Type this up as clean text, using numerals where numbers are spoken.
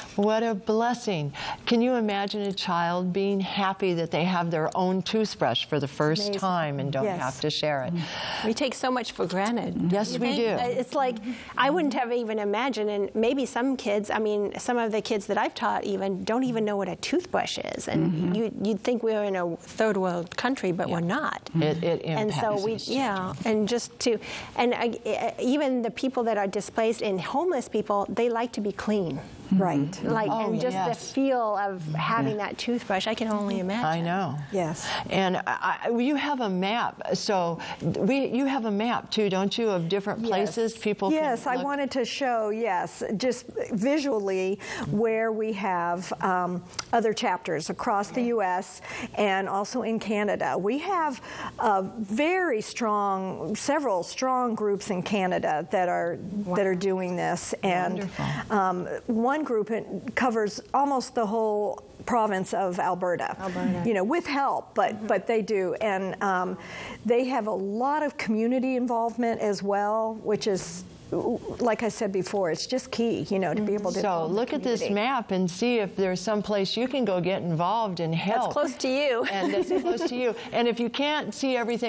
What a blessing. Can you imagine a child being happy that they have their own toothbrush for the first time and don't have to share it? We take so much for granted. Yes, we do. It's like, I wouldn't have even imagined, and maybe some kids, I mean, some of the kids that I've taught even don't even know what a toothbrush is. And you'd think we were in a third world country, but we're not. It and so we, and just to, and even the people that are displaced and homeless people, they like to be clean. Right. Like, and just the feel of having that toothbrush, I can only imagine. I know. Yes. And you have a map. So you have a map too, don't you, of different places people can look? I wanted to show, just visually where we have other chapters across the U.S. and also in Canada. We have several strong groups in Canada that are doing this. And one group covers almost the whole province of Alberta. You know, with help, but they do. And they have a lot of community involvement as well, which is, like I said before, it's just key, you know, to be able to. So look at this map and see if there's some place you can go get involved and help. That's close to you. And that's close to you. And if you can't see everything